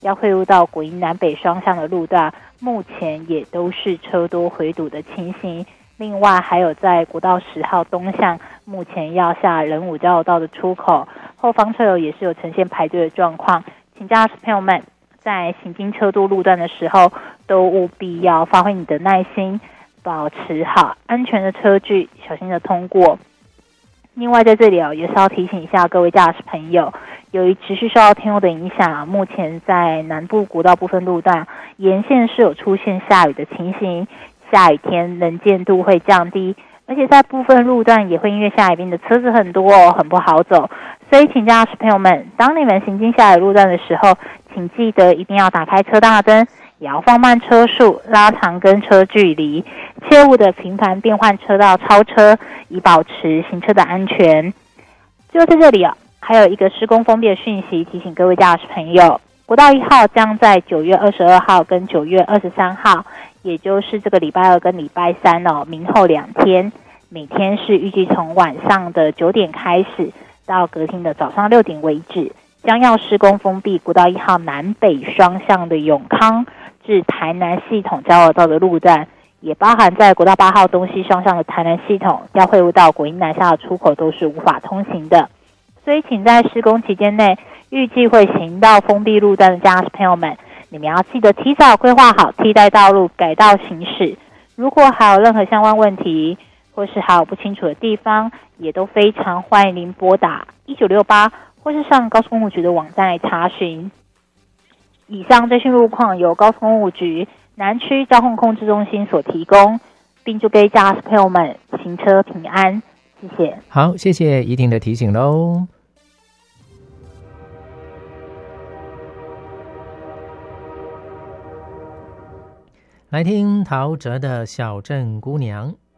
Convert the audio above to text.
要汇入到国营南北双向的路段，目前也都是车多回堵的情形。另外还有在国道10号东向，目前要下仁武交流道的出口，后方车流也是有呈现排队的状况，请驾驶朋友们在行经车多路段的时候，都务必要发挥你的耐心，保持好安全的车距，小心的通过。另外在这里也是要提醒一下各位驾驶朋友，由于持续受到天候的影响，目前在南部国道部分路段沿线是有出现下雨的情形，下雨天能见度会降低，而且在部分路段也会因为下雨天的车子很多很不好走，所以请驾驶朋友们，当你们行经下雨路段的时候，请记得一定要打开车大灯，也要放慢车速，拉长跟车距离，切勿的频繁变换车道超车，以保持行车的安全。就在这里还有一个施工封闭的讯息提醒各位驾驶朋友，国道1号将在9月22号跟9月23号，也就是这个礼拜2跟礼拜3明后2天，每天是预计从晚上的9点开始到隔天的早上6点为止，将要施工封闭国道1号南北双向的永康至台南系统交流道的路段，也包含在国道8号东西双向的台南系统要汇入到国营南下的出口都是无法通行的。所以请在施工期间内预计会行到封闭路段的驾驶朋友们，你们要记得提早规划好替代道路改道行驶。如果还有任何相关问题或是还有不清楚的地方，也都非常欢迎您拨打1968或是上高速公路局的网站来查询。以上最新路况由高速公路局南区交通控制中心所提供，并祝各位驾驶朋友们行车平安，谢谢。 好，谢谢怡婷的提醒咯。来听陶喆的《小镇姑娘》。